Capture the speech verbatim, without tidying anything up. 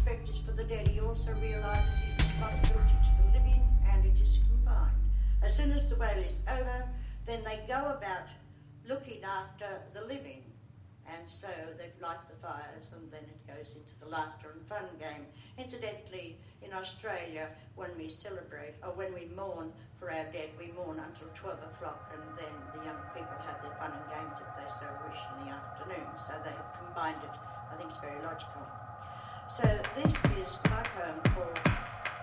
respect is for the dead, he also realises his responsibility to the living, and it is combined. As soon as the wail is over, then they go about looking after the living. And so they light the fires, and then it goes into the laughter and fun game. Incidentally, in Australia, when we celebrate, or when we mourn for our dead, we mourn until twelve o'clock, and then the young people have their fun and games if they so wish in the afternoon. So they have combined it. I think it's very logical. So this is my poem called